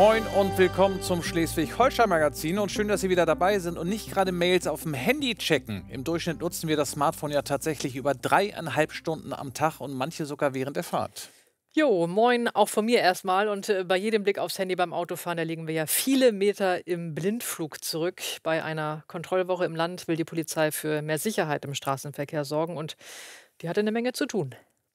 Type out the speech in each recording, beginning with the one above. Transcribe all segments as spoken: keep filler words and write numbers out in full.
Moin und willkommen zum Schleswig-Holstein-Magazin und schön, dass Sie wieder dabei sind und nicht gerade Mails auf dem Handy checken. Im Durchschnitt nutzen wir das Smartphone ja tatsächlich über dreieinhalb Stunden am Tag und manche sogar während der Fahrt. Jo, moin, auch von mir erstmal. Und äh, bei jedem Blick aufs Handy beim Autofahren, da liegen wir ja viele Meter im Blindflug zurück. Bei einer Kontrollwoche im Land will die Polizei für mehr Sicherheit im Straßenverkehr sorgen und die hatte eine Menge zu tun.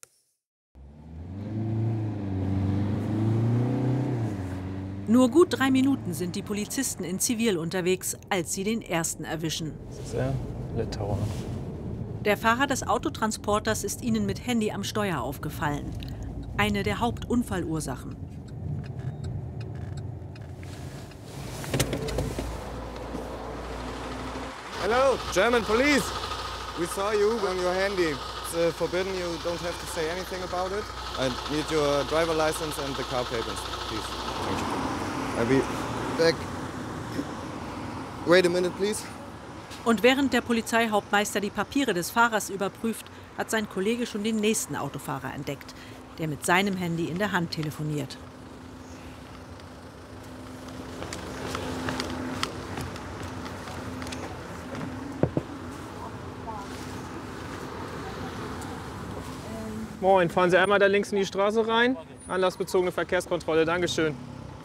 Nur gut drei Minuten sind die Polizisten in Zivil unterwegs, als sie den ersten erwischen. Sehr Litauer. Der Fahrer des Autotransporters ist ihnen mit Handy am Steuer aufgefallen. Eine der Hauptunfallursachen. Hello, German police. We saw you on your handy. It's uh, forbidden. You don't have to say anything about it. I need your driver license and the car papers, please. Thank you. I'll be back. Wait a minute, please. Und während der Polizeihauptmeister die Papiere des Fahrers überprüft, hat sein Kollege schon den nächsten Autofahrer entdeckt, der mit seinem Handy in der Hand telefoniert. Moin, fahren Sie einmal da links in die Straße rein. Anlassbezogene Verkehrskontrolle, Dankeschön.